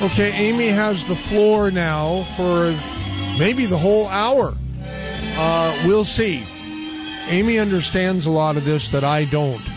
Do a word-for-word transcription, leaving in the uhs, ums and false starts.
Okay, Amy has the floor now for maybe the whole hour. Uh, we'll see. Amy understands a lot of this that I don't.